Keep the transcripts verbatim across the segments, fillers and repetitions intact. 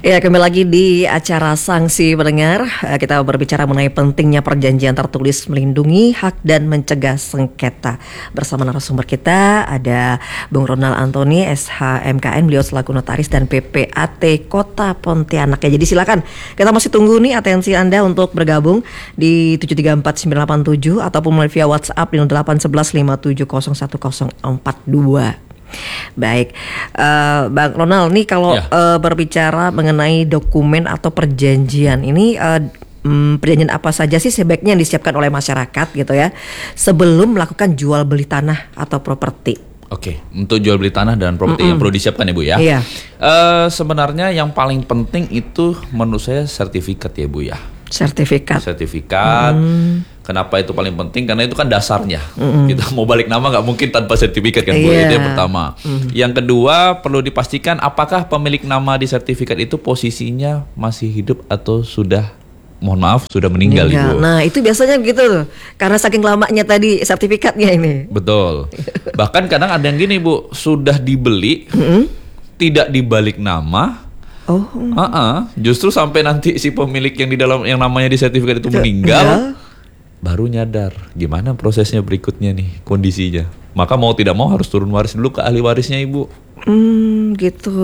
Ya, kembali lagi di acara Sanksi Pendengar. Kita berbicara mengenai pentingnya perjanjian tertulis melindungi hak dan mencegah sengketa. Bersama narasumber kita ada Bung Ronald Antoni, S H M K N, beliau selaku notaris dan P P A T Kota Pontianak. Ya, jadi silakan, kita masih tunggu nih atensi Anda untuk bergabung di tujuh tiga empat sembilan delapan tujuh ataupun melalui via WhatsApp di nol delapan satu satu lima tujuh nol satu nol empat dua. Baik, uh, Bang Ronald, nih kalau ya. uh, berbicara mengenai dokumen atau perjanjian ini, uh, um, perjanjian apa saja sih sebaiknya yang disiapkan oleh masyarakat gitu ya sebelum melakukan jual beli tanah atau properti? Oke, untuk jual beli tanah dan properti Mm-mm. yang perlu disiapkan ya Bu ya. Iya. Uh, sebenarnya yang paling penting itu menurut saya sertifikat ya Bu ya. Sertifikat. Sertifikat. Mm. Kenapa itu paling penting? Karena itu kan dasarnya. Mm-hmm. Kita mau balik nama nggak mungkin tanpa sertifikat kan, Bu. Yeah. Itu yang pertama. Mm-hmm. Yang kedua perlu dipastikan apakah pemilik nama di sertifikat itu posisinya masih hidup atau sudah, mohon maaf, sudah meninggal, meninggal. Ibu. Nah itu biasanya begitu tuh. Karena saking lamanya tadi sertifikatnya ini. Betul. Bahkan kadang ada yang gini Bu, sudah dibeli, mm-hmm. tidak dibalik nama. Oh. Uh-uh. Justru sampai nanti si pemilik yang di dalam yang namanya di sertifikat itu meninggal. Yeah. Baru nyadar gimana prosesnya berikutnya nih kondisinya. Maka mau tidak mau harus turun waris dulu ke ahli warisnya Ibu. Hmm, gitu.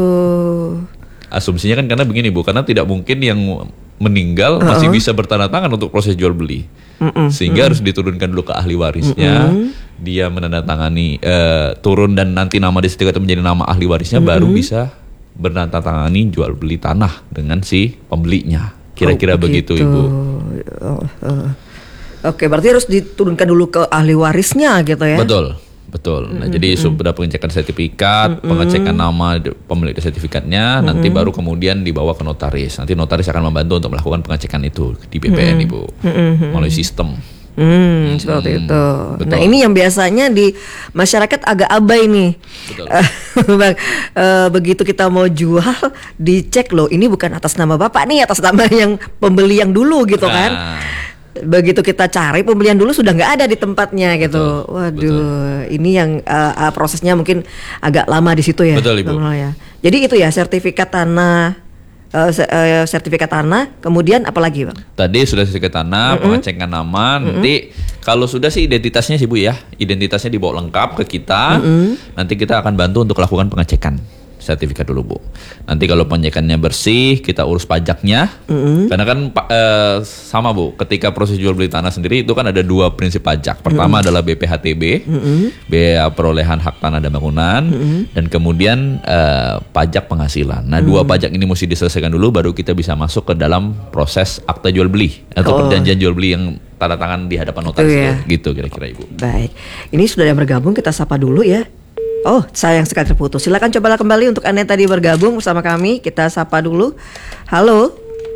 Asumsinya kan karena begini Bu, karena tidak mungkin yang meninggal uh-uh. masih bisa bertanda tangan untuk proses jual beli. Mm-mm, Sehingga mm. harus diturunkan dulu ke ahli warisnya. Mm-mm. Dia menandatangani uh, turun dan nanti nama di sertifikat itu menjadi nama ahli warisnya, Mm-mm. baru bisa bertandatangani jual beli tanah dengan si pembelinya. Kira-kira oh, begitu Ibu. Oh, uh. Oke, berarti harus diturunkan dulu ke ahli warisnya gitu ya? Betul, betul. Nah, mm-hmm. jadi sudah pengecekan sertifikat, mm-hmm. pengecekan nama pemilik sertifikatnya, mm-hmm. nanti baru kemudian dibawa ke notaris. Nanti notaris akan membantu untuk melakukan pengecekan itu di B P N, mm-hmm. Ibu, mm-hmm. melalui sistem. Hmm, seperti hmm, itu. Betul. Nah, ini yang biasanya di masyarakat agak abai nih. Bang, uh, begitu kita mau jual, dicek loh, ini bukan atas nama Bapak nih, atas nama yang pembeli yang dulu gitu nah. kan. Begitu kita cari pembelian dulu sudah nggak ada di tempatnya gitu. Betul, Waduh, betul. Ini yang uh, prosesnya mungkin agak lama di situ ya. Betul Ibu. Ya. Jadi itu ya sertifikat tanah, uh, sertifikat tanah. Kemudian apa lagi Bang? Tadi sudah sertifikat tanah, mm-hmm. pengecekan nama. Mm-hmm. Nanti kalau sudah sih identitasnya sih Bu ya, identitasnya dibawa lengkap ke kita. Mm-hmm. Nanti kita akan bantu untuk lakukan pengecekan sertifikat dulu Bu. Nanti kalau pengecekannya bersih, kita urus pajaknya. Mm-hmm. Karena kan e, sama Bu, ketika proses jual beli tanah sendiri itu kan ada dua prinsip pajak. Pertama mm-hmm. adalah B P H T B, mm-hmm. biaya perolehan hak tanah dan bangunan, mm-hmm. dan kemudian e, pajak penghasilan. Nah, mm-hmm. dua pajak ini mesti diselesaikan dulu, baru kita bisa masuk ke dalam proses akta jual beli atau oh. perjanjian jual beli yang tanda tangan di hadapan notaris. Ya. Gitu kira-kira Ibu. Baik, ini sudah yang bergabung, kita sapa dulu ya. Oh, sayang sekali terputus. Silakan cobalah kembali untuk Anda yang tadi bergabung bersama kami. Kita sapa dulu. Halo.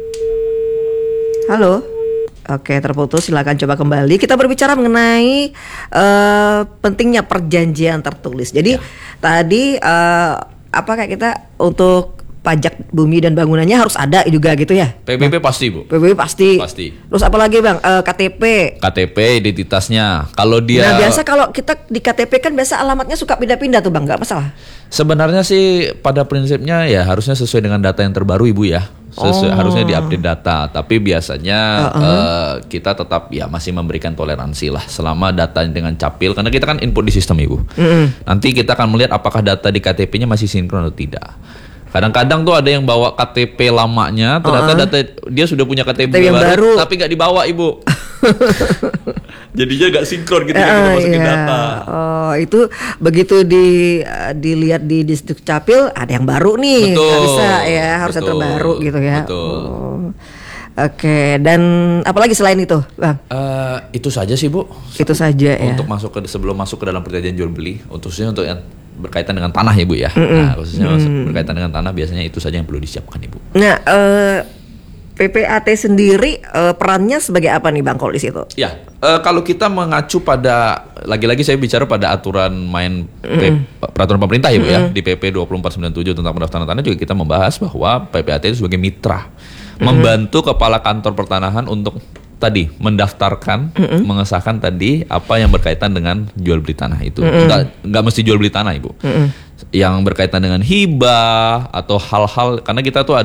Halo. Oke, terputus. Silakan coba kembali. Kita berbicara mengenai uh, pentingnya perjanjian tertulis. Jadi ya. tadi uh, apa kayak kita untuk pajak bumi dan bangunannya harus ada juga gitu ya? P B B nah, pasti Bu. P B B pasti. Pasti. Terus apa lagi Bang? Uh, K T P. K T P identitasnya. Kalau dia. Nah biasa kalau kita di K T P kan biasa alamatnya suka pindah-pindah tuh Bang, nggak masalah? Sebenarnya sih pada prinsipnya ya harusnya sesuai dengan data yang terbaru Ibu ya. Sesuai, oh. Harusnya diupdate data. Tapi biasanya uh-uh. uh, kita tetap ya masih memberikan toleransi lah selama data dengan capil. Karena kita kan input di sistem Ibu. Mm-hmm. Nanti kita akan melihat apakah data di K T P-nya masih sinkron atau tidak. Kadang-kadang tuh ada yang bawa K T P lamanya, ternyata uh-huh. data dia sudah punya K T P yang baru, baru, tapi nggak dibawa Ibu. Jadinya nggak sinkron gitu uh, kita masukin iya. data. Oh itu begitu di uh, dilihat di distrik capil ada yang baru nih, nggak bisa ya harus yang terbaru gitu ya. Betul. Oh. Oke, dan apalagi selain itu, Bang? Uh, itu saja sih Bu. Itu saja ya. Untuk masuk ke sebelum masuk ke dalam perjanjian jual beli, khususnya untuk yang berkaitan dengan tanah ya Bu ya. Mm-mm. Nah, khususnya mm. berkaitan dengan tanah biasanya itu saja yang perlu disiapkan Ibu. Nah, uh, P P A T sendiri uh, perannya sebagai apa nih Bang kalau di situ? Ya, uh, kalau kita mengacu pada lagi-lagi saya bicara pada aturan main mm-hmm. peraturan pemerintah ya Bu mm-hmm. ya di P P dua puluh empat sembilan puluh tujuh tentang pendaftaran tanah juga kita membahas bahwa P P A T itu sebagai mitra mm-hmm. membantu kepala kantor pertanahan untuk tadi mendaftarkan, mm-hmm. mengesahkan tadi apa yang berkaitan dengan jual beli tanah itu. Mm-hmm. Nggak, nggak mesti jual beli tanah Ibu. Mm-hmm. Yang berkaitan dengan hibah atau hal-hal, karena kita tuh ada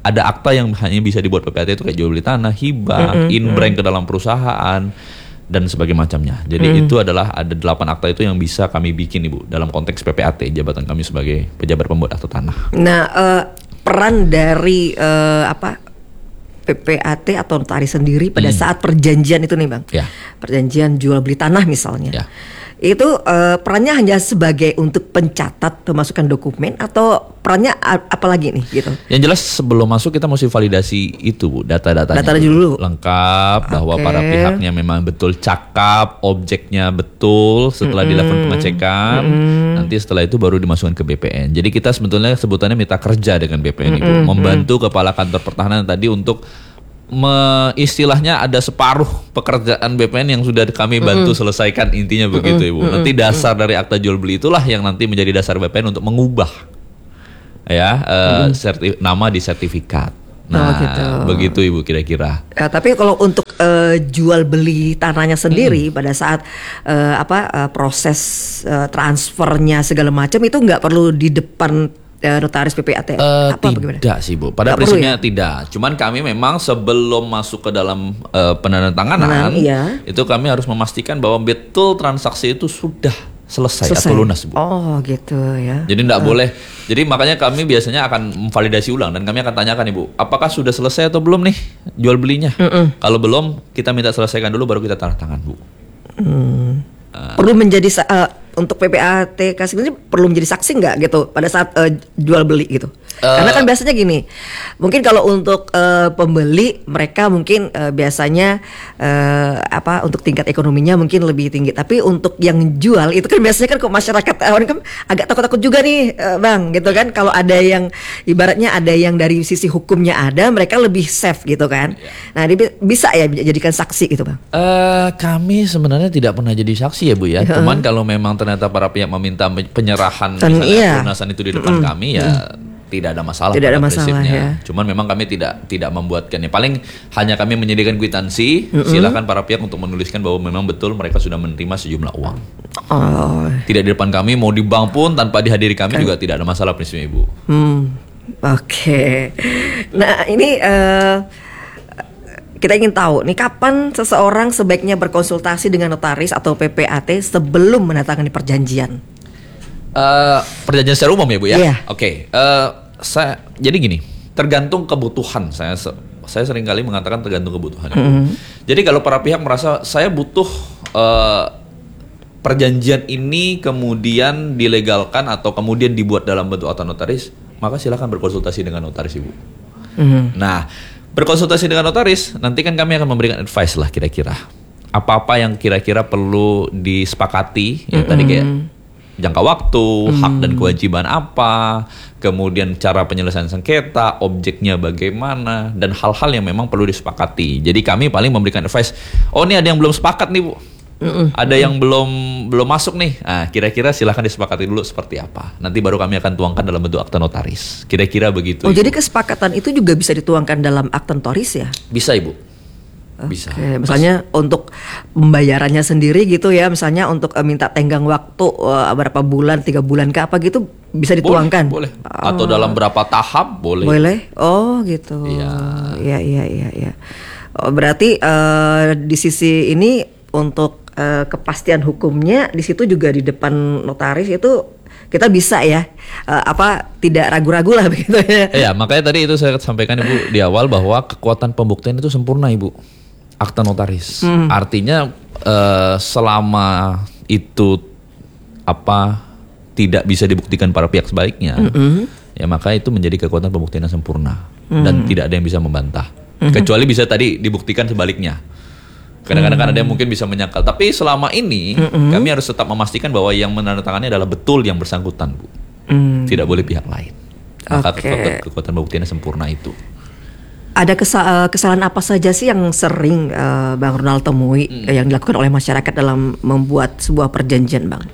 ada akta yang hanya bisa dibuat P P A T itu kayak jual beli tanah, hibah, mm-hmm. inbrank ke dalam perusahaan dan sebagainya macamnya. Jadi mm. itu adalah ada delapan akta itu yang bisa kami bikin Ibu dalam konteks P P A T, jabatan kami sebagai pejabat pembuat akta tanah. Nah, uh, peran dari uh, apa P P A T atau notaris sendiri pada mm. saat perjanjian itu nih Bang, ya. Perjanjian jual beli tanah misalnya, ya. itu uh, perannya hanya sebagai untuk pencatat pemasukan dokumen atau perannya a- apa lagi nih gitu? Yang jelas sebelum masuk kita mesti validasi itu Bu, data-datanya Data dulu lengkap, okay. bahwa para pihaknya memang betul cakap, objeknya betul setelah mm-hmm. dilakukan pengecekan, mm-hmm. nanti setelah itu baru dimasukkan ke B P N. Jadi kita sebetulnya sebutannya mitra kerja dengan B P N mm-hmm. Ibu, membantu kepala kantor pertahanan tadi untuk Me, istilahnya ada separuh pekerjaan B P N yang sudah kami bantu mm-hmm. selesaikan, intinya begitu Ibu. Nanti dasar dari akta jual beli itulah yang nanti menjadi dasar B P N untuk mengubah ya uh, mm-hmm. sertif, nama di sertifikat. Nah, oh, gitu. Begitu Ibu kira-kira. Ya, tapi kalau untuk uh, jual beli tanahnya sendiri mm-hmm. pada saat uh, apa uh, proses uh, transfernya segala macam itu nggak perlu di depan notaris P P A T uh, apa tidak bagaimana? Sih Bu, pada Gak prinsipnya ya? Tidak. Cuman kami memang sebelum masuk ke dalam uh, penandatanganan, iya. itu kami harus memastikan bahwa betul transaksi itu sudah selesai, selesai. atau lunas Bu. Oh gitu ya. Jadi tidak uh. boleh. Jadi makanya kami biasanya akan memvalidasi ulang dan kami akan tanyakan Ibu, apakah sudah selesai atau belum nih jual belinya? Mm-mm. Kalau belum, kita minta selesaikan dulu baru kita tanda tangan Bu. Hmm. Uh. Perlu menjadi uh, untuk P P A T kasih ini perlu menjadi saksi nggak gitu pada saat uh, jual beli gitu? Uh, Karena kan biasanya gini, mungkin kalau untuk uh, pembeli mereka mungkin uh, biasanya uh, apa untuk tingkat ekonominya mungkin lebih tinggi, tapi untuk yang jual itu kan biasanya kan kok masyarakat awam kan agak takut-takut juga nih uh, Bang gitu kan, kalau ada yang ibaratnya ada yang dari sisi hukumnya ada, mereka lebih safe gitu kan. Nah dia bisa ya jadikan saksi gitu Bang? Uh, kami sebenarnya tidak pernah jadi saksi ya Bu ya, uh-huh. cuman kalau memang ternyata para pihak meminta penyerahan Dan misalnya iya. pelunasan itu di depan mm. kami ya mm. tidak ada masalah. Tidak ada masalah ya. Cuman memang kami tidak tidak membuatkannya. Paling hanya kami menyediakan kwitansi. Mm-hmm. Silakan para pihak untuk menuliskan bahwa memang betul mereka sudah menerima sejumlah uang. Oh. Tidak di depan kami, mau di bank pun tanpa dihadiri kami kan. Juga tidak ada masalah prinsipnya Ibu. Hmm. Oke. Okay. Nah ini uh, kita ingin tahu nih kapan seseorang sebaiknya berkonsultasi dengan notaris atau P P A T sebelum menandatangani perjanjian. Uh, perjanjian secara umum ya Bu ya. Yeah. Oke. Okay. Uh, saya jadi gini, tergantung kebutuhan. Saya saya sering kali mengatakan tergantung kebutuhan. Mm-hmm. Jadi kalau para pihak merasa saya butuh uh, perjanjian ini kemudian dilegalkan atau kemudian dibuat dalam bentuk akta notaris, maka silakan berkonsultasi dengan notaris Ibu. Mm-hmm. Nah, berkonsultasi dengan notaris, nanti kan kami akan memberikan advice lah kira-kira apa-apa yang kira-kira perlu disepakati. Ya mm-hmm. tadi kayak jangka waktu, hmm. hak dan kewajiban apa, kemudian cara penyelesaian sengketa, objeknya bagaimana, dan hal-hal yang memang perlu disepakati. Jadi kami paling memberikan advice, oh ini ada yang belum sepakat nih Bu, mm-mm. ada yang belum belum masuk nih, nah kira-kira silahkan disepakati dulu seperti apa. Nanti baru kami akan tuangkan dalam bentuk akta notaris, kira-kira begitu. Oh Ibu. Jadi kesepakatan itu juga bisa dituangkan dalam akta notaris ya? Bisa Ibu. Bisa. Oke, misalnya Mas, untuk pembayarannya sendiri gitu ya, misalnya untuk uh, minta tenggang waktu uh, berapa bulan, tiga bulan ke apa gitu bisa dituangkan. Boleh. boleh. Oh. Atau dalam berapa tahap boleh. Boleh. Oh gitu. Iya. Iya iya iya. Ya. Oh, berarti uh, di sisi ini untuk uh, kepastian hukumnya di situ juga di depan notaris itu kita bisa ya uh, apa tidak ragu-ragu lah begitu ya. Iya, makanya tadi itu saya sampaikan Ibu di awal bahwa kekuatan pembuktian itu sempurna Ibu. Akta notaris, hmm. artinya uh, selama itu apa tidak bisa dibuktikan para pihak sebaiknya, mm-hmm. ya maka itu menjadi kekuatan pembuktian yang sempurna mm. dan tidak ada yang bisa membantah, mm-hmm. kecuali bisa tadi dibuktikan sebaliknya. Kadang-kadang mm. ada yang mungkin bisa menyangkal, tapi selama ini mm-hmm. kami harus tetap memastikan bahwa yang menandatangani adalah betul yang bersangkutan Bu, mm. tidak boleh pihak lain. Maka okay. kekuatan, kekuatan pembuktiannya sempurna itu. Ada kesa- kesalahan apa saja sih yang sering uh, Bang Ronald temui hmm. yang dilakukan oleh masyarakat dalam membuat sebuah perjanjian Bang?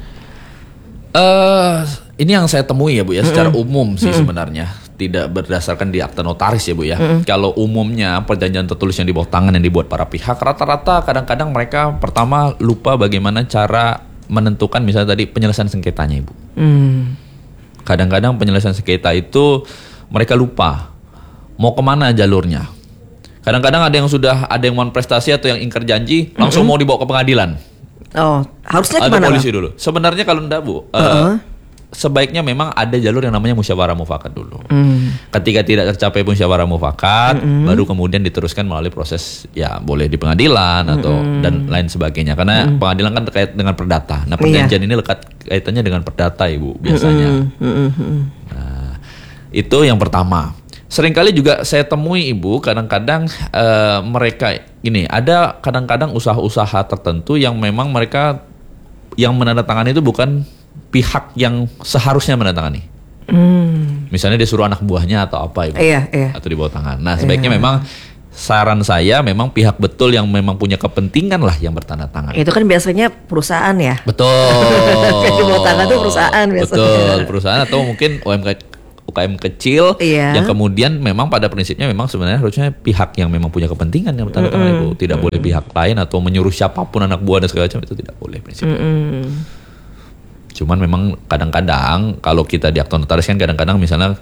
Uh, ini yang saya temui ya Bu ya, mm-hmm. secara umum sih mm-hmm. sebenarnya. Tidak berdasarkan di akta notaris ya Bu ya. Mm-hmm. Kalau umumnya perjanjian tertulis yang di bawah tangan yang dibuat para pihak, rata-rata kadang-kadang mereka pertama lupa bagaimana cara menentukan misalnya tadi penyelesaian sengketanya Ibu. Mm. Kadang-kadang penyelesaian sengketa itu mereka lupa mau kemana jalurnya. Kadang-kadang ada yang sudah ada yang mau prestasi atau yang ingkar janji langsung mm-hmm. mau dibawa ke pengadilan. Oh, harusnya ada kemana? Ada polisi dulu. Sebenarnya kalau enggak Bu, uh-uh. uh, sebaiknya memang ada jalur yang namanya musyawarah mufakat dulu. Mm. Ketika tidak tercapai musyawarah mufakat, mm-hmm. baru kemudian diteruskan melalui proses ya boleh di pengadilan atau mm-hmm. dan lain sebagainya. Karena mm-hmm. pengadilan kan terkait dengan perdata. Nah perjanjian yeah. ini lekat kaitannya dengan perdata Ibu biasanya. Mm-hmm. Nah itu yang pertama. Seringkali juga saya temui Ibu, kadang-kadang uh, mereka ini ada kadang-kadang usaha-usaha tertentu yang memang mereka yang menandatangani itu bukan pihak yang seharusnya menandatangani. Hmm. Misalnya dia suruh anak buahnya atau apa Ibu, iya, iya. atau di bawah tangan. Nah sebaiknya iya. memang saran saya memang pihak betul yang memang punya kepentingan lah yang bertanda tangan. Itu kan biasanya perusahaan ya. Betul. Di bawah tangan itu perusahaan biasanya. Betul, perusahaan atau mungkin U M K U K M kecil iya. yang kemudian memang pada prinsipnya memang sebenarnya harusnya pihak yang memang punya kepentingan yang bertanda tangan Ibu. Tidak mm-hmm. boleh pihak lain atau menyuruh siapapun anak buah dan segala macam, itu tidak boleh prinsipnya. Mm-hmm. Cuman memang kadang-kadang kalau kita di akte notaris kan kadang-kadang misalnya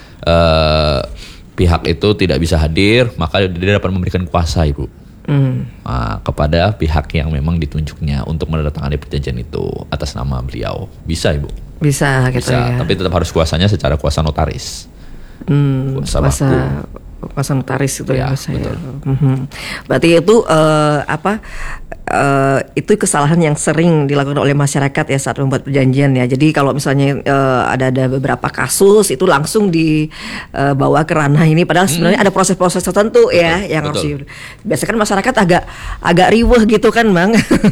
uh, pihak itu tidak bisa hadir, maka dia dapat memberikan kuasa Ibu mm. nah, kepada pihak yang memang ditunjuknya untuk menandatangani perjanjian itu atas nama beliau. Bisa Ibu. Bisa gitu Bisa, ya. tapi tetap harus kuasanya secara kuasa notaris. Hmm, kuasa kuasa, kuasa notaris itu ya, ya saya. Mm-hmm. Berarti itu uh, apa? Uh, itu kesalahan yang sering dilakukan oleh masyarakat ya saat membuat perjanjian ya. Jadi kalau misalnya uh, ada ada beberapa kasus itu langsung dibawa uh, ke ranah ini, padahal sebenarnya hmm. ada proses-proses tertentu betul, ya yang betul. harus. Biasanya kan masyarakat agak agak riweh gitu kan, Bang.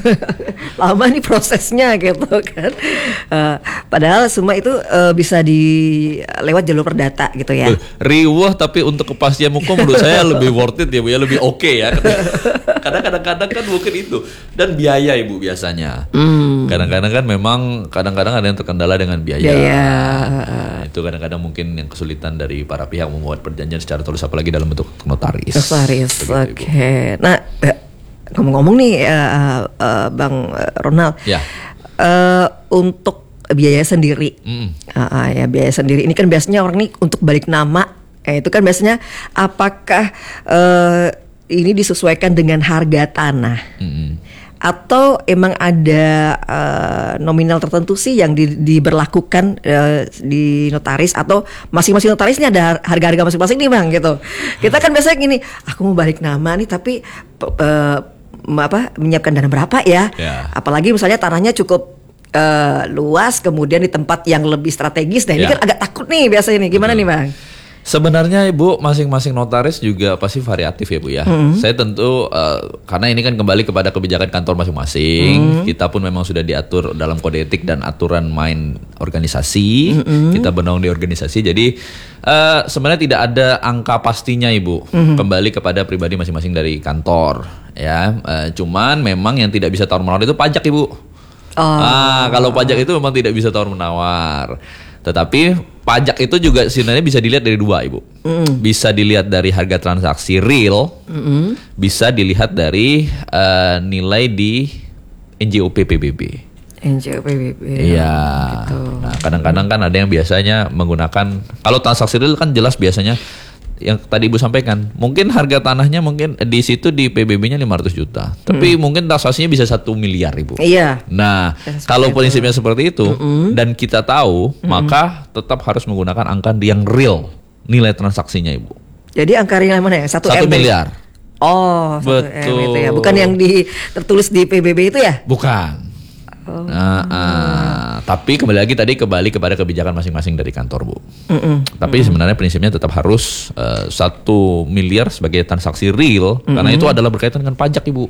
Lama nih prosesnya gitu kan. Uh, padahal semua itu uh, bisa di lewat jalur perdata gitu ya. Riweh tapi untuk kepastian hukum menurut saya lebih worth it ya Bu ya, lebih oke okay ya. Karena kadang-kadang kan mungkin itu. Dan biaya Ibu biasanya. Mm. Kadang-kadang kan memang kadang-kadang ada yang terkendala dengan biaya. biaya. Nah, itu kadang-kadang mungkin yang kesulitan dari para pihak membuat perjanjian secara tulus apalagi dalam bentuk notaris. Notaris. Oke. Okay. Nah, ngomong-ngomong nih uh, uh, Bang Ronald. Ya. Uh, untuk biaya sendiri. Mm. Uh, uh, ya biaya sendiri ini kan biasanya orang nih untuk balik nama. Eh, itu kan biasanya apakah uh, ini disesuaikan dengan harga tanah mm-hmm. atau emang ada uh, nominal tertentu sih yang di, diberlakukan uh, di notaris, atau masing-masing notaris ini ada harga-harga masing-masing nih Bang gitu. Kita kan biasanya gini, aku mau balik nama nih tapi uh, apa menyiapkan dana berapa ya? Yeah. Apalagi misalnya tanahnya cukup uh, luas, kemudian di tempat yang lebih strategis. Nah ini yeah. kan agak takut nih biasanya nih. Gimana mm-hmm. nih Bang? Sebenarnya Ibu, masing-masing notaris juga pasti variatif ya Bu ya. Mm-hmm. Saya tentu uh, karena ini kan kembali kepada kebijakan kantor masing-masing. Mm-hmm. Kita pun memang sudah diatur dalam kode etik dan aturan main organisasi. Mm-hmm. Kita bernaung di organisasi. Jadi uh, sebenarnya tidak ada angka pastinya Ibu. Mm-hmm. Kembali kepada pribadi masing-masing dari kantor. Ya, uh, cuman memang yang tidak bisa tawar-menawar itu pajak Ibu. Oh. Nah, kalau pajak itu memang tidak bisa tawar-menawar. Tetapi pajak itu juga sebenarnya bisa dilihat dari dua Ibu. Mm. Bisa dilihat dari harga transaksi real, mm-hmm. bisa dilihat dari uh, nilai di N J O P P B B. N J O P P B B. Iya. Gitu. Nah, kadang-kadang kan ada yang biasanya menggunakan, kalau transaksi real kan jelas biasanya yang tadi Ibu sampaikan, mungkin harga tanahnya mungkin di situ di P B B-nya lima ratus juta, tapi mm. mungkin transaksinya bisa satu miliar Ibu. Iya. Nah, kalau prinsipnya seperti itu mm-hmm. dan kita tahu, mm-hmm. maka tetap harus menggunakan angka yang real nilai transaksinya Ibu. Jadi angka real yang mana ya? Satu, satu M miliar. Oh, satu betul. M itu ya. Bukan yang di tertulis di P B B itu ya? Bukan. Oh. Nah, uh, tapi kembali lagi tadi kembali kepada kebijakan masing-masing dari kantor Bu. Mm-mm. Tapi mm-mm. sebenarnya prinsipnya tetap harus uh, satu miliar sebagai transaksi real, mm-mm. karena itu adalah berkaitan dengan pajak Ibu.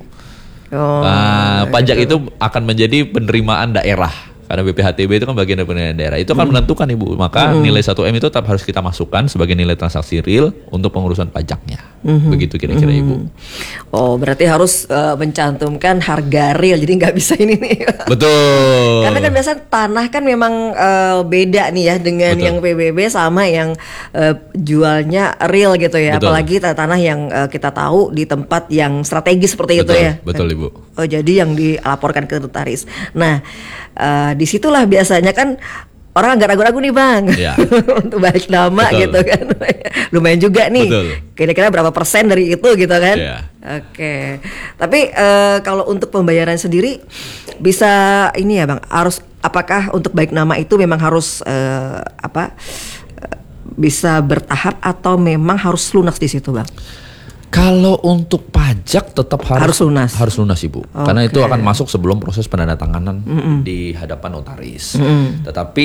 Oh, nah, pajak itu. itu akan menjadi penerimaan daerah. Karena B P H T B itu kan bagian dari penerimaan daerah. Itu akan mm. menentukan Ibu. Maka mm. nilai satu M itu tetap harus kita masukkan sebagai nilai transaksi real untuk pengurusan pajaknya. Mm-hmm. Begitu kira-kira mm-hmm. Ibu. Oh, berarti harus uh, mencantumkan harga real. Jadi nggak bisa ini nih. Betul. Karena kan biasanya tanah kan memang uh, beda nih ya dengan Betul. yang P B B sama yang uh, jualnya real gitu ya. Betul. Apalagi tanah yang uh, kita tahu di tempat yang strategis seperti Betul. itu ya. Betul Ibu. Oh, jadi yang dilaporkan ke notaris. Nah, uh, disitulah biasanya kan orang agak ragu-ragu nih bang Ya. untuk balik nama Betul. gitu kan. Lumayan juga nih. Betul. Kira-kira berapa persen dari itu gitu kan? Ya. Oke. Tapi eh, kalau untuk pembayaran sendiri bisa ini ya bang, harus apakah untuk baik nama itu memang harus eh, apa eh, bisa bertahap atau memang harus lunas di situ bang? Kalau untuk pajak tetap harus Harus lunas. harus lunas Ibu. Oke. Karena itu akan masuk sebelum proses penandatanganan di hadapan notaris. Tetapi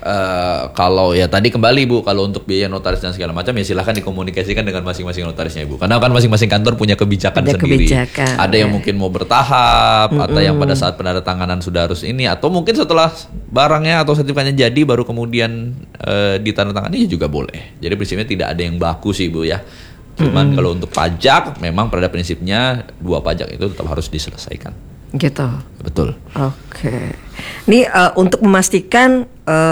eh, kalau ya tadi kembali Bu, kalau untuk biaya notaris dan segala macam ya silahkan dikomunikasikan dengan masing-masing notarisnya Ibu. Karena kan masing-masing kantor punya kebijakan Ada sendiri. kebijakan, Ada yang ya. mungkin mau bertahap, atau yang pada saat penandatanganan sudah harus ini, atau mungkin setelah barangnya atau sertifikatnya jadi baru kemudian eh, ditandatangani juga boleh. Jadi prinsipnya tidak ada yang baku sih Bu ya. Cuman kalau untuk pajak memang pada prinsipnya dua pajak itu tetap harus diselesaikan. Gitu. Betul. Oke. Ini eh, untuk memastikan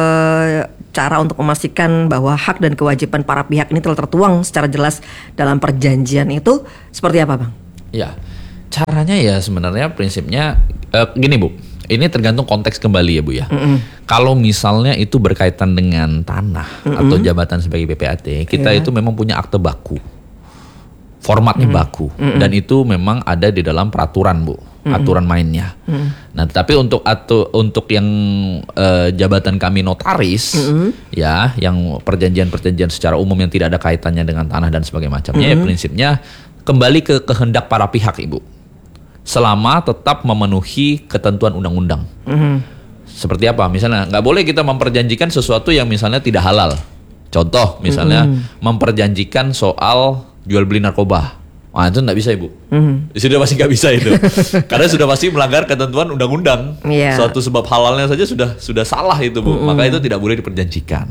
eh, cara untuk memastikan bahwa hak dan kewajiban para pihak ini telah tertuang secara jelas dalam perjanjian itu seperti apa, Bang? Ya. Caranya ya sebenarnya prinsipnya eh, gini Bu. Ini tergantung konteks kembali ya Bu ya. Kalau misalnya itu berkaitan dengan tanah atau jabatan sebagai P P A T, kita Iya. itu memang punya akte baku. Formatnya baku dan itu memang ada di dalam peraturan Bu, aturan mainnya. Nah, tapi untuk atu, untuk yang eh, jabatan kami notaris, ya, yang perjanjian-perjanjian secara umum yang tidak ada kaitannya dengan tanah dan sebagainya macamnya, ya prinsipnya kembali ke kehendak para pihak Ibu, selama tetap memenuhi ketentuan undang-undang. Seperti apa? Misalnya nggak boleh kita memperjanjikan sesuatu yang misalnya tidak halal. Contoh, misalnya memperjanjikan soal jual beli narkoba. Wah itu nggak bisa Ibu. Sudah pasti nggak bisa itu. Karena sudah pasti melanggar ketentuan undang-undang. Iya. Suatu sebab halalnya saja sudah sudah salah itu Bu. Maka itu tidak boleh diperjanjikan.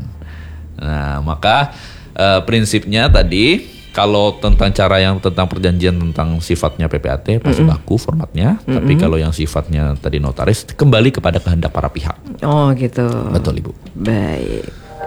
Nah maka eh, prinsipnya tadi kalau tentang cara yang tentang perjanjian tentang sifatnya P P A T pasti baku formatnya. Tapi kalau yang sifatnya tadi notaris kembali kepada kehendak para pihak. Oh gitu. Betul Ibu. Baik.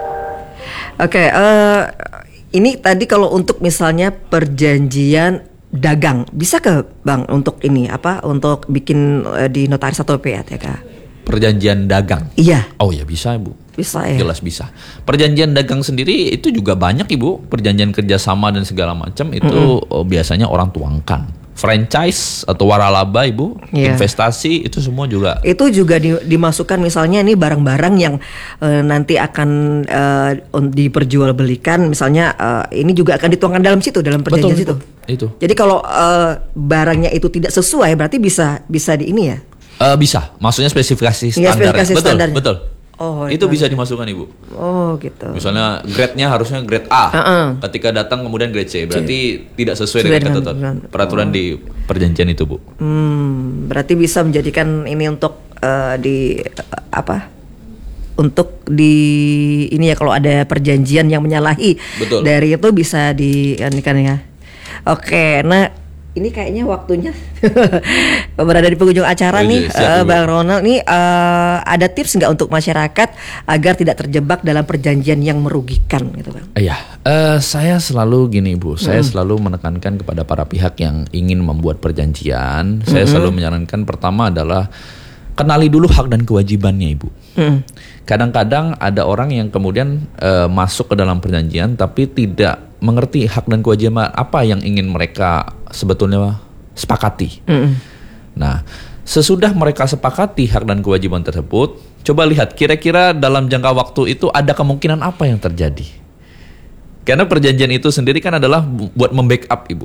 Oke, eh, ini tadi kalau untuk misalnya perjanjian dagang, bisa ke Bang untuk ini apa? Untuk bikin eh, di notaris atau P P A T K? Perjanjian dagang. Iya, Oh ya bisa Ibu. bisa ya. Jelas bisa. Perjanjian dagang sendiri itu juga banyak Ibu. Perjanjian kerjasama dan segala macam itu oh, biasanya orang tuangkan. Franchise atau waralaba Ibu, Iya. investasi itu semua juga. Itu juga di- dimasukkan misalnya ini barang-barang yang eh, nanti akan eh, un- diperjualbelikan, misalnya eh, ini juga akan dituangkan dalam situ dalam perjanjian situ. Itu. Jadi kalau eh, barangnya itu tidak sesuai, berarti bisa bisa di ini ya. Eh, bisa, maksudnya spesifikasi Iya, standar. spesifikasi betul, standarnya. betul. Oh, itu bisa dimasukkan Ibu. Oh gitu. Misalnya grade-nya harusnya grade A. Uh-uh. Ketika datang kemudian grade C, berarti tidak sesuai Sesuai dengan dengan ketentuan peraturan. peraturan di perjanjian itu, Bu. Hmm, berarti bisa menjadikan ini untuk eh, di eh, apa? Untuk di ini ya kalau ada perjanjian yang menyalahi Betul. dari itu bisa di kan kan ya. Oke, nah ini kayaknya waktunya berada di penghujung acara Iya, nih, siap, eh, Ibu. Bang Ronald. Nih eh, ada tips nggak untuk masyarakat agar tidak terjebak dalam perjanjian yang merugikan gitu, Bang? Iya, eh, saya selalu gini Bu, saya selalu menekankan kepada para pihak yang ingin membuat perjanjian. Saya selalu menyarankan pertama adalah kenali dulu hak dan kewajibannya Ibu. Kadang-kadang ada orang yang kemudian eh, masuk ke dalam perjanjian tapi tidak mengerti hak dan kewajiban apa yang ingin mereka sebetulnya sepakati. Nah, sesudah mereka sepakati hak dan kewajiban tersebut, coba lihat kira-kira dalam jangka waktu itu ada kemungkinan apa yang terjadi. Karena perjanjian itu sendiri kan adalah bu- buat membackup Ibu.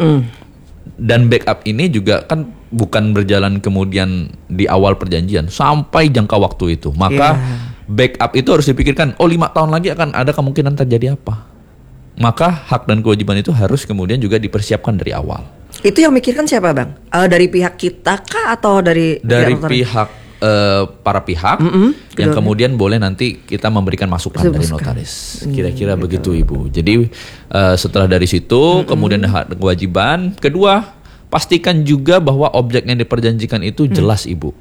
Dan backup ini juga kan bukan berjalan kemudian di awal perjanjian sampai jangka waktu itu. Maka backup itu harus dipikirkan, oh lima tahun lagi akan ada kemungkinan terjadi apa. Maka hak dan kewajiban itu harus kemudian juga dipersiapkan dari awal. Itu yang mikirkan siapa, Bang? Eh, dari pihak kita kah atau dari Dari pihak notaris? pihak eh, para pihak yang kemudian boleh nanti kita memberikan masukan dari notaris. Kira-kira begitu Ibu. Jadi eh, setelah dari situ kemudian hak dan kewajiban. Kedua, pastikan juga bahwa objek yang diperjanjikan itu jelas Ibu.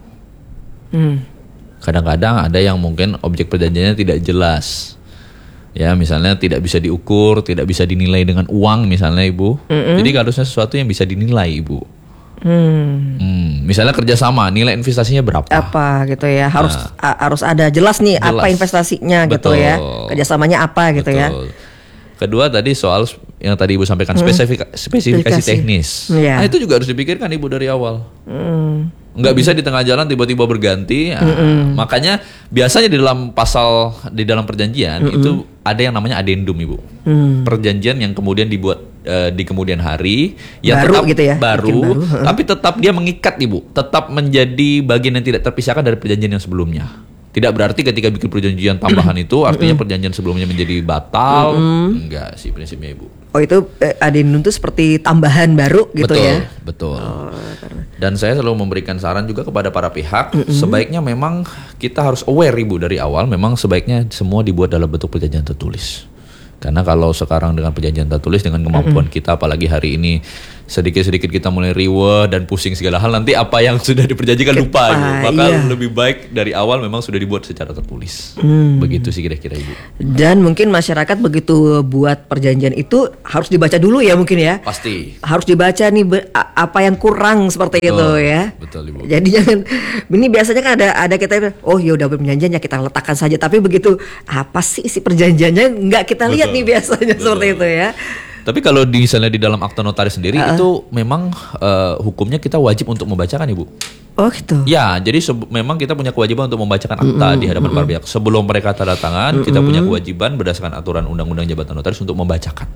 Kadang-kadang ada yang mungkin objek perjanjiannya tidak jelas. Ya, misalnya tidak bisa diukur, tidak bisa dinilai dengan uang misalnya Ibu. Jadi harusnya sesuatu yang bisa dinilai Ibu. Hmm. Hmm, misalnya kerjasama, nilai investasinya berapa? Apa gitu ya? Harus Nah. a- harus ada jelas nih Jelas. apa investasinya gitu Betul. ya. Kerjasamanya apa gitu ya. Betul. Kedua tadi soal yang tadi Ibu sampaikan spesifika- spesifikasi Spesifikasi. teknis. Iya. Nah, itu juga harus dipikirkan Ibu dari awal. Hmm. Nggak bisa di tengah jalan tiba-tiba berganti. Nah, makanya biasanya di dalam pasal di dalam perjanjian itu ada yang namanya adendum Ibu. Hmm. Perjanjian yang kemudian dibuat eh, di kemudian hari yang Baru tetap gitu ya, baru, bikin baru, heeh. tapi tetap dia mengikat Ibu, tetap menjadi bagian yang tidak terpisahkan dari perjanjian yang sebelumnya. Tidak berarti ketika bikin perjanjian tambahan itu artinya perjanjian sebelumnya menjadi batal. Enggak sih prinsipnya Ibu. Oh itu eh, adendum itu seperti tambahan baru gitu betul, ya. Betul. Dan saya selalu memberikan saran juga kepada para pihak, sebaiknya memang kita harus aware Ibu dari awal, memang sebaiknya semua dibuat dalam bentuk perjanjian tertulis. Karena kalau sekarang dengan perjanjian tertulis dengan kemampuan kita, apalagi hari ini sedikit-sedikit kita mulai riweh dan pusing segala hal, nanti apa yang sudah diperjanjikan lupa Ibu. Ah, Maka iya. lebih baik dari awal memang sudah dibuat secara tertulis. Begitu sih kira-kira Ibu. Dan mungkin masyarakat begitu buat perjanjian itu harus dibaca dulu ya mungkin ya. Pasti. Harus dibaca nih be- a- apa yang kurang seperti itu Betul, ya. betul, Ibu. Jadi jangan ini biasanya kan ada ada kita oh ya udah perjanjian ya kita letakkan saja, tapi begitu apa sih isi perjanjiannya nggak kita lihat Betul, nih biasanya betul. seperti itu ya. Tapi kalau di, misalnya di dalam akta notaris sendiri itu memang eh, hukumnya kita wajib untuk membacakan Ibu. Oh gitu. Ya, jadi sebe- memang kita punya kewajiban untuk membacakan akta di hadapan para pihak. Sebelum mereka tanda tangan, kita punya kewajiban berdasarkan aturan Undang-Undang Jabatan Notaris untuk membacakan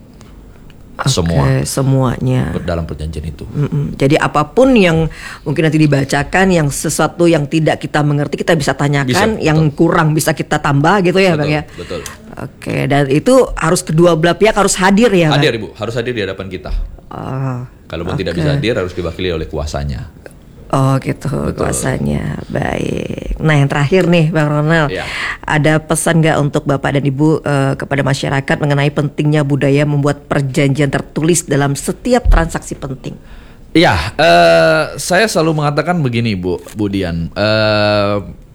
semua Oke, semuanya. ber- dalam perjanjian itu. Mm-mm. Jadi apapun yang mungkin nanti dibacakan, yang sesuatu yang tidak kita mengerti kita bisa tanyakan, Bisa, yang kurang bisa kita tambah gitu ya, Betul, Bang ya. betul. Oke, dan itu harus kedua belah pihak harus hadir ya, Bang. Hadir Ibu, harus hadir di hadapan kita. Oh, Kalaupun tidak oke. bisa hadir harus diwakili oleh kuasanya. Oh gitu kuasanya. Baik. Nah yang terakhir nih Bang Ronald, Iya. ada pesan nggak untuk Bapak dan Ibu eh, kepada masyarakat mengenai pentingnya budaya membuat perjanjian tertulis dalam setiap transaksi penting? Ya, eh, saya selalu mengatakan begini Bu, Bu Dian. Eh,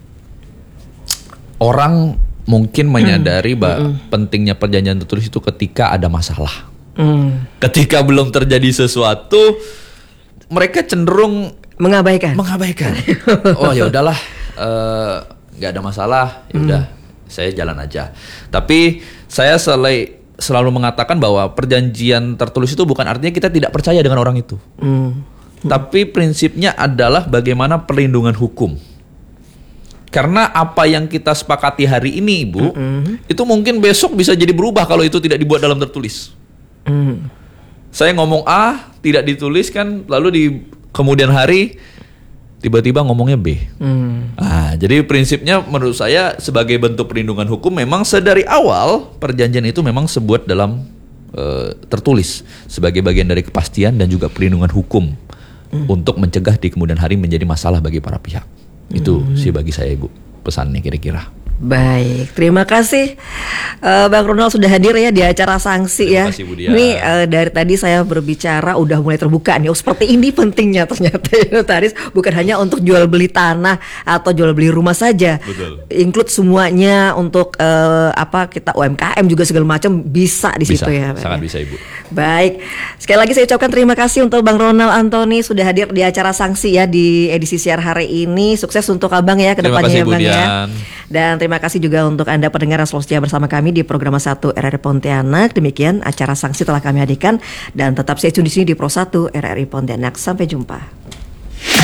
orang mungkin menyadari bahwa pentingnya perjanjian tertulis itu ketika ada masalah. Hmm. Ketika belum terjadi sesuatu, mereka cenderung Mengabaikan. mengabaikan. Oh ya udahlah, eh, nggak ada masalah, ya udah saya jalan aja. Tapi saya selalu selalu mengatakan bahwa perjanjian tertulis itu bukan artinya kita tidak percaya dengan orang itu. Hmm. Tapi prinsipnya adalah bagaimana perlindungan hukum. Karena apa yang kita sepakati hari ini, Ibu, itu mungkin besok bisa jadi berubah kalau itu tidak dibuat dalam tertulis. Hmm. Saya ngomong A, tidak ditulis kan, lalu di kemudian hari tiba-tiba ngomongnya B. Hmm. Ah, jadi prinsipnya menurut saya sebagai bentuk perlindungan hukum memang sedari awal perjanjian itu memang sebuat dalam eh, tertulis sebagai bagian dari kepastian dan juga perlindungan hukum untuk mencegah di kemudian hari menjadi masalah bagi para pihak. Itu sih bagi saya Ibu pesannya kira-kira. Baik, terima kasih eh, Bang Ronald sudah hadir ya di acara sanksi ya. Terima kasih, Bu Dian. Ini eh, dari tadi saya berbicara udah mulai terbuka nih. Oh, seperti ini pentingnya ternyata ya, notaris bukan hanya untuk jual beli tanah atau jual beli rumah saja. Betul. Include semuanya untuk eh, apa kita U M K M juga segala macam bisa di Bisa, situ ya. Bang, sangat ya. bisa Ibu. Baik, sekali lagi saya ucapkan terima kasih untuk Bang Ronald Antoni sudah hadir di acara sanksi ya di edisi siar hari ini. Sukses untuk Abang ya ke Terima depannya kasih, ya Bu Bang ya. Dian. Dan terima kasih juga untuk Anda pendengar yang selalu setia bersama kami di program satu R R I Pontianak. Demikian acara sanksi telah kami hadirkan dan tetap stay tune di sini di Pro satu R R I Pontianak. Sampai jumpa.